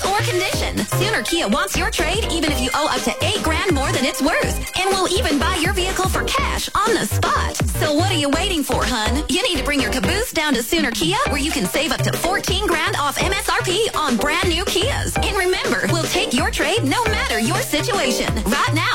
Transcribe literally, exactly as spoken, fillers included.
or condition. Sooner Kia wants your trade even if you owe up to eight grand more than it's worth. And we'll even buy your vehicle for cash on the spot. So what are you waiting for, hun? You need to bring your caboose down to Sooner Kia, where you can save up to fourteen grand off M S R P on brand new Kias. And remember, we'll take your trade no matter your situation. Right now,